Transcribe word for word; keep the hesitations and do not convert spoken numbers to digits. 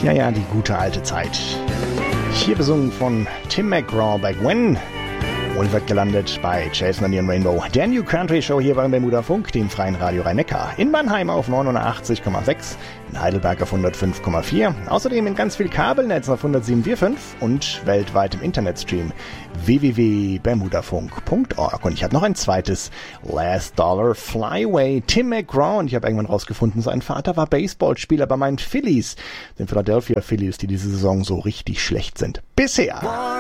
Ja, ja, die gute alte Zeit. Hier besungen von Tim McGraw, Back When. Und wird gelandet bei Jason and the Rainbow, der New Country Show hier beim Bermuda Funk, dem freien Radio Rhein-Neckar. In Mannheim auf neunundachtzig Komma sechs, in Heidelberg auf hundertfünf Komma vier, außerdem in ganz viel Kabelnetz auf hundertsieben Komma fünf und weltweit im Internetstream w w w punkt bermudafunk punkt org. Und ich habe noch ein zweites Last Dollar Flyway, Tim McGraw. Und ich habe irgendwann rausgefunden, sein Vater war Baseballspieler bei meinen Phillies, den Philadelphia Phillies, die diese Saison so richtig schlecht sind. Bisher.